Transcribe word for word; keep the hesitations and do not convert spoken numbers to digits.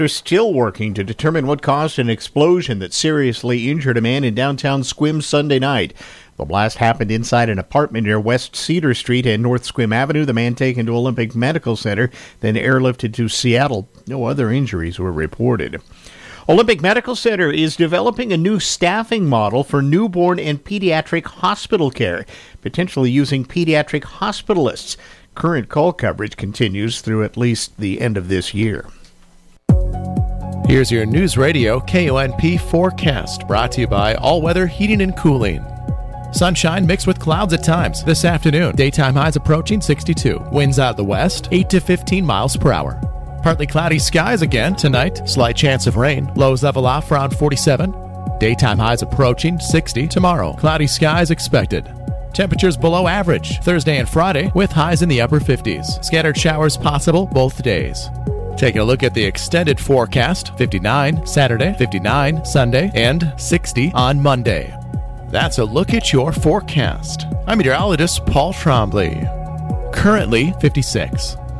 They're still working to determine what caused an explosion that seriously injured a man in downtown Sequim Sunday night. The blast happened inside an apartment near West Cedar Street and North Sequim Avenue. The man taken to Olympic Medical Center, then airlifted to Seattle. No other injuries were reported. Olympic Medical Center is developing a new staffing model for newborn and pediatric hospital care, potentially using pediatric hospitalists. Current call coverage continues through at least the end of this year. Here's your News Radio K O N P forecast, brought to you by All Weather Heating and Cooling. Sunshine mixed with clouds at times this afternoon. Daytime highs approaching sixty-two. Winds out of the west, eight to fifteen miles per hour. Partly cloudy skies again tonight. Slight chance of rain. Lows level off around forty-seven. Daytime highs approaching sixty tomorrow. Cloudy skies expected. Temperatures below average Thursday and Friday with highs in the upper fifties. Scattered showers possible both days. Taking a look at the extended forecast, fifty-nine Saturday, fifty-nine Sunday, and sixty on Monday. That's a look at your forecast. I'm meteorologist Paul Trombley. Currently fifty-six.